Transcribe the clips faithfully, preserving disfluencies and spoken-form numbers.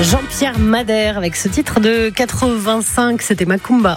Jean-Pierre Madère avec ce titre de quatre-vingt-cinq, c'était Macumba.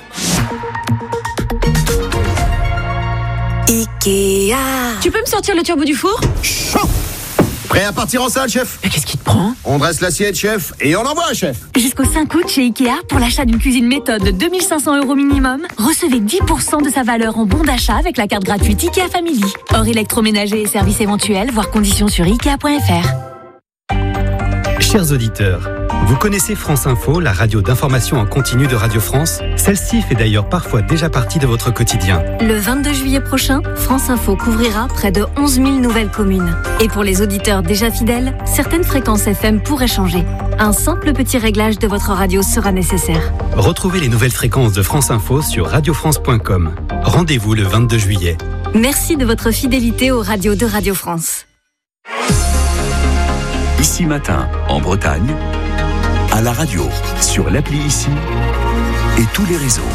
Ikea. Tu peux me sortir le turbo du four ? Chaud. Prêt à partir en salle, chef ? Mais qu'est-ce qui te prend ? On dresse l'assiette, chef, et on envoie, chef. Jusqu'au cinq août chez Ikea, pour l'achat d'une cuisine méthode de deux mille cinq cents euros minimum, recevez dix pour cent de sa valeur en bon d'achat avec la carte gratuite Ikea Family. Hors électroménager et services éventuels, voir conditions sur ikea point f r. Chers auditeurs, vous connaissez France Info, la radio d'information en continu de Radio France ? Celle-ci fait d'ailleurs parfois déjà partie de votre quotidien. Le vingt-deux juillet prochain, France Info couvrira près de onze mille nouvelles communes. Et pour les auditeurs déjà fidèles, certaines fréquences F M pourraient changer. Un simple petit réglage de votre radio sera nécessaire. Retrouvez les nouvelles fréquences de France Info sur radio france point com. Rendez-vous le vingt-deux juillet. Merci de votre fidélité aux radios de Radio France. Ici Matin, en Bretagne, à la radio, sur l'appli Ici et tous les réseaux.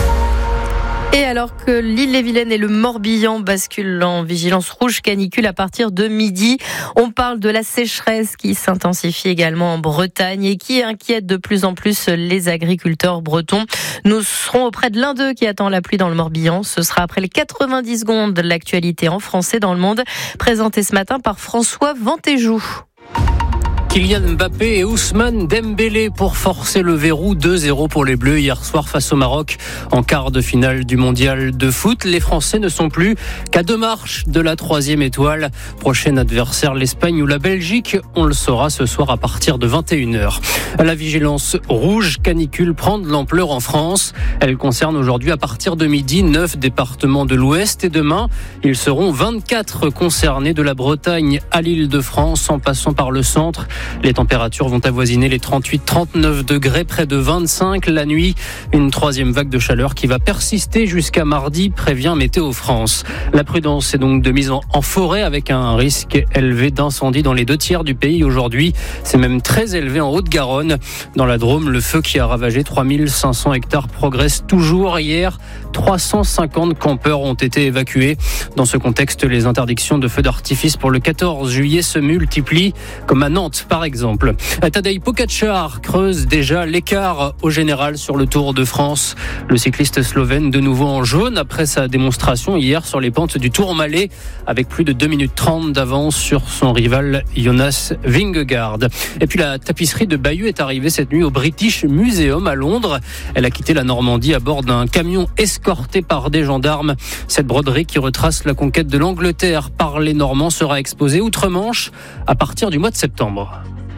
Et alors que l'Île-et-Vilaine et le Morbihan basculent en vigilance rouge canicule à partir de midi, on parle de la sécheresse qui s'intensifie également en Bretagne et qui inquiète de plus en plus les agriculteurs bretons. Nous serons auprès de l'un d'eux qui attend la pluie dans le Morbihan. Ce sera après les quatre-vingt-dix secondes de l'actualité en français dans le monde, présenté ce matin par François Ventéjou. Kylian Mbappé et Ousmane Dembélé pour forcer le verrou. deux zéro pour les Bleus hier soir face au Maroc en quart de finale du mondial de foot. Les Français ne sont plus qu'à deux marches de la troisième étoile. Prochain adversaire, l'Espagne ou la Belgique. On le saura ce soir à partir de vingt et une heures. La vigilance rouge canicule prend de l'ampleur en France. Elle concerne aujourd'hui à partir de midi neuf départements de l'Ouest et demain, ils seront vingt-quatre concernés de la Bretagne à l'Île-de-France en passant par le centre. Les températures vont avoisiner les trente-huit à trente-neuf degrés, près de vingt-cinq la nuit. Une troisième vague de chaleur qui va persister jusqu'à mardi, prévient Météo France. La prudence est donc de mise en forêt avec un risque élevé d'incendie dans les deux tiers du pays aujourd'hui. C'est même très élevé en Haute-Garonne. Dans la Drôme, le feu qui a ravagé trois mille cinq cents hectares progresse toujours. Hier, trois cent cinquante campeurs ont été évacués. Dans ce contexte, les interdictions de feux d'artifice pour le quatorze juillet se multiplient, comme à Nantes par exemple. Tadej Pogačar creuse déjà l'écart au général sur le Tour de France. Le cycliste slovène de nouveau en jaune après sa démonstration hier sur les pentes du Tourmalet avec plus de deux minutes trente d'avance sur son rival Jonas Vingegaard. Et puis la tapisserie de Bayeux est arrivée cette nuit au British Museum à Londres. Elle a quitté la Normandie à bord d'un camion escorté par des gendarmes. Cette broderie qui retrace la conquête de l'Angleterre par les Normands sera exposée outre-Manche à partir du mois de septembre.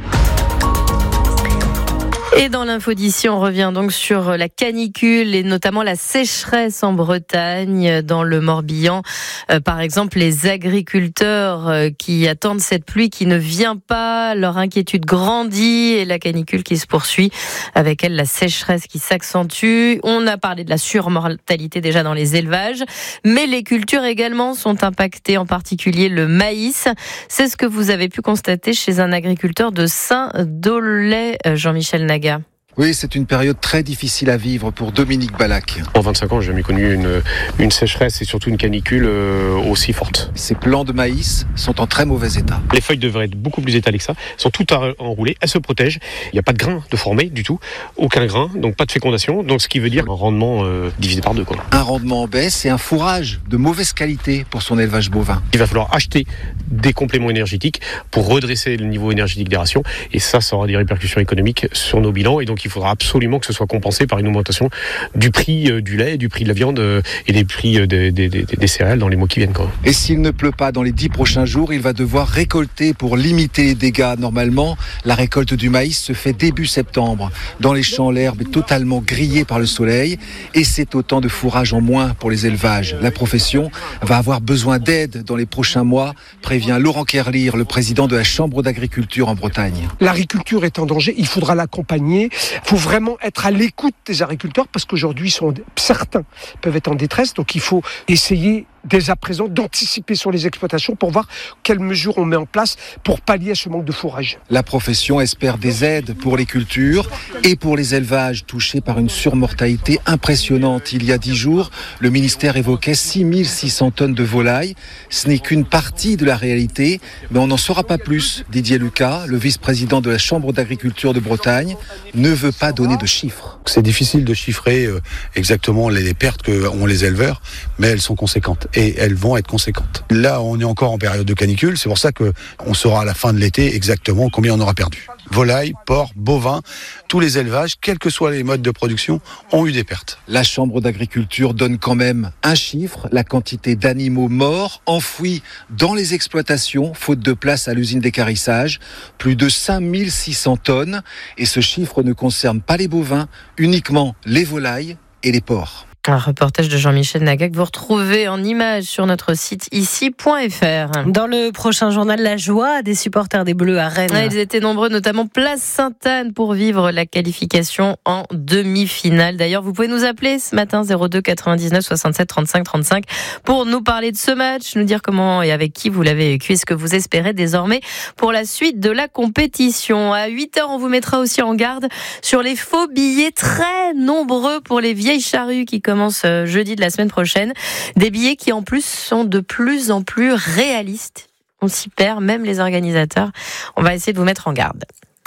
Et dans l'info d'ici, on revient donc sur la canicule et notamment la sécheresse en Bretagne, dans le Morbihan. Euh, par exemple, les agriculteurs euh, qui attendent cette pluie qui ne vient pas, leur inquiétude grandit et la canicule qui se poursuit. Avec elle, la sécheresse qui s'accentue. On a parlé de la surmortalité déjà dans les élevages, mais les cultures également sont impactées, en particulier le maïs. C'est ce que vous avez pu constater chez un agriculteur de Saint-Dolay, Jean-Michel Naga. Oui, c'est une période très difficile à vivre pour Dominique Ballac. En vingt-cinq ans, j'ai jamais connu une, une sécheresse et surtout une canicule euh, aussi forte. Ces plants de maïs sont en très mauvais état. Les feuilles devraient être beaucoup plus étalées que ça. Elles sont toutes enroulées, elles se protègent. Il n'y a pas de grain de formé du tout, aucun grain, donc pas de fécondation. Donc ce qui veut dire un rendement euh, divisé par deux, quoi. Un rendement en baisse et un fourrage de mauvaise qualité pour son élevage bovin. Il va falloir acheter des compléments énergétiques pour redresser le niveau énergétique des rations. Et ça, ça aura des répercussions économiques sur nos bilans. Et donc il faudra absolument que ce soit compensé par une augmentation du prix du lait, du prix de la viande et des prix des, des, des, des céréales dans les mois qui viennent, quoi. Et s'il ne pleut pas dans les dix prochains jours, il va devoir récolter pour limiter les dégâts. Normalement, la récolte du maïs se fait début septembre. Dans les champs, l'herbe est totalement grillée par le soleil et c'est autant de fourrage en moins pour les élevages. La profession va avoir besoin d'aide dans les prochains mois, prévient Laurent Kerlir, le président de la Chambre d'agriculture en Bretagne. L'agriculture est en danger, il faudra l'accompagner. Il faut vraiment être à l'écoute des agriculteurs parce qu'aujourd'hui, sont, certains peuvent être en détresse. Donc il faut essayer dès à présent, d'anticiper sur les exploitations pour voir quelles mesures on met en place pour pallier à ce manque de fourrage. La profession espère des aides pour les cultures et pour les élevages touchés par une surmortalité impressionnante. Il y a dix jours, le ministère évoquait six mille six cents tonnes de volailles. Ce n'est qu'une partie de la réalité, mais on n'en saura pas plus. Didier Lucas, le vice-président de la Chambre d'agriculture de Bretagne, ne veut pas donner de chiffres. C'est difficile de chiffrer euh, exactement les pertes qu'ont les éleveurs, mais elles sont conséquentes et elles vont être conséquentes. Là, on est encore en période de canicule, c'est pour ça qu'on saura à la fin de l'été exactement combien on aura perdu. Volailles, porcs, bovins, tous les élevages, quels que soient les modes de production, ont eu des pertes. La Chambre d'agriculture donne quand même un chiffre, la quantité d'animaux morts, enfouis dans les exploitations, faute de place à l'usine d'équarrissage, plus de cinq mille six cents tonnes. Et ce chiffre ne concerne pas les bovins, uniquement les volailles et les porcs. Un reportage de Jean-Michel Naga que vous retrouvez en images sur notre site ici point f r. Dans le prochain journal, la joie des supporters des Bleus à Rennes. Ouais, ils étaient nombreux, notamment place Sainte-Anne, pour vivre la qualification en demi-finale. D'ailleurs, vous pouvez nous appeler ce matin zéro deux quatre-vingt-dix-neuf soixante-sept trente-cinq trente-cinq pour nous parler de ce match, nous dire comment et avec qui vous l'avez vécu et ce que vous espérez désormais pour la suite de la compétition. À huit heures, on vous mettra aussi en garde sur les faux billets très nombreux pour les vieilles charrues qui commence jeudi de la semaine prochaine. Des billets qui en plus sont de plus en plus réalistes. On s'y perd, même les organisateurs. On va essayer de vous mettre en garde.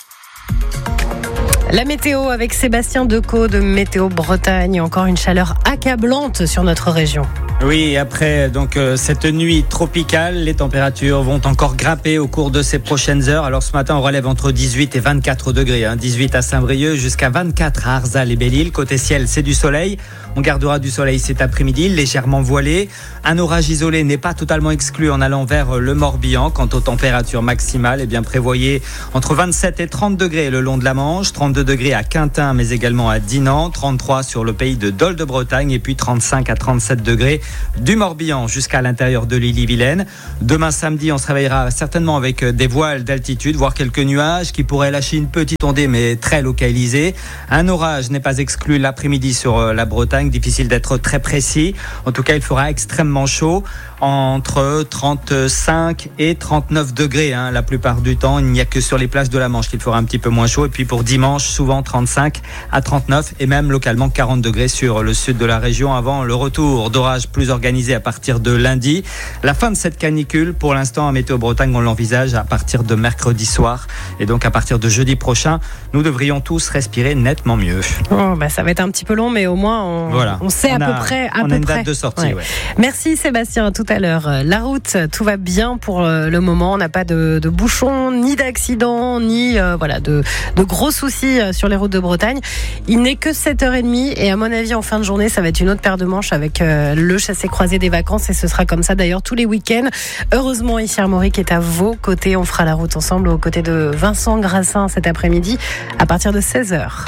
La météo avec Sébastien Decaux de Météo Bretagne. Encore une chaleur accablante sur notre région. Oui, après donc euh, cette nuit tropicale, les températures vont encore grimper au cours de ces prochaines heures. Alors ce matin, on relève entre dix-huit et vingt-quatre degrés. Hein. dix-huit à Saint-Brieuc, jusqu'à vingt-quatre à Arzal et Belle-Île. Côté ciel, c'est du soleil. On gardera du soleil cet après-midi, légèrement voilé. Un orage isolé n'est pas totalement exclu en allant vers le Morbihan. Quant aux températures maximales, eh bien prévoyez entre vingt-sept et trente degrés le long de la Manche, trente-deux degrés à Quintin, mais également à Dinan, trente-trois sur le pays de Dol de Bretagne et puis trente-cinq à trente-sept degrés du Morbihan jusqu'à l'intérieur de l'Ille-et-Vilaine. Demain samedi, on se réveillera certainement avec des voiles d'altitude, voire quelques nuages qui pourraient lâcher une petite ondée, mais très localisée. Un orage n'est pas exclu l'après-midi sur la Bretagne. Difficile d'être très précis. En tout cas, il fera extrêmement chaud, entre trente-cinq et trente-neuf degrés hein, la plupart du temps. Il n'y a que sur les plages de la Manche qu'il fera un petit peu moins chaud. Et puis pour dimanche, souvent trente-cinq à trente-neuf et même localement quarante degrés sur le sud de la région avant le retour d'orages plus organisés à partir de lundi. La fin de cette canicule, pour l'instant à Météo Bretagne, on l'envisage à partir de mercredi soir. Et donc à partir de jeudi prochain, nous devrions tous respirer nettement mieux. Oh, bah, ça va être un petit peu long, mais au moins on, voilà. on sait on à a, peu près. À on peu a une près. date de sortie. Ouais. Ouais. Merci Sébastien, à tout à l'heure. La route, tout va bien pour le moment. On n'a pas de, de bouchons, ni d'accidents, ni euh, voilà, de, de gros soucis sur les routes de Bretagne. Il n'est que sept heures trente et à mon avis, en fin de journée, ça va être une autre paire de manches avec euh, le chassé-croisé des vacances et ce sera comme ça d'ailleurs tous les week-ends. Heureusement, ici Armorique est à vos côtés. On fera la route ensemble aux côtés de Vincent Grassin cet après-midi à partir de seize heures.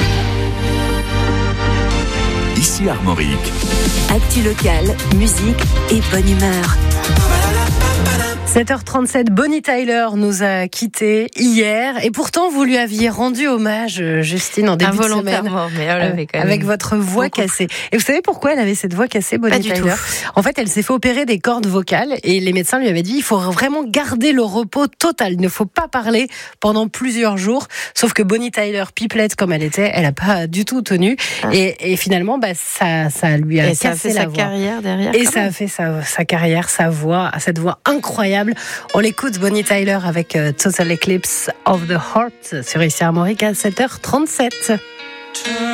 Ici Armorique. Actu locale, musique et bonne humeur. sept heures trente-sept, Bonnie Tyler nous a quittés hier et pourtant vous lui aviez rendu hommage, Justine, en début de semaine. Mais elle avait quand même avec votre voix beaucoup. cassée. Et vous savez pourquoi elle avait cette voix cassée, Bonnie Pas du Tyler? tout. En fait, elle s'est fait opérer des cordes vocales et les médecins lui avaient dit il faut vraiment garder le repos total. Il ne faut pas parler pendant plusieurs jours. Sauf que Bonnie Tyler, pipelette comme elle était, elle n'a pas du tout tenu. Ah. Et, et finalement, bah, ça, ça lui a et cassé ça a fait la sa voix. carrière derrière. Et ça a fait sa, sa carrière, sa voix, cette voix incroyable. On l'écoute, Bonnie Tyler, avec euh, Total Eclipse of the Heart sur Ici Armorique à sept heures trente-sept.